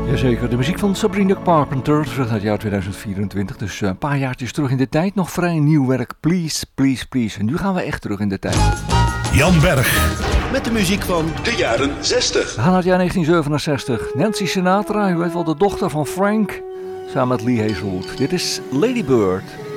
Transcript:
Jazeker, de muziek van Sabrina Carpenter, terug naar het jaar 2024. Dus een paar jaartjes terug in de tijd. Nog vrij nieuw werk. Please, please, please. En nu gaan we echt terug in de tijd. Jan Berg. Met de muziek van de jaren 60. We gaan naar het jaar 1967. Nancy Sinatra, u weet wel, de dochter van Frank. Samen met Lee Hazelwood. Dit is Lady Bird.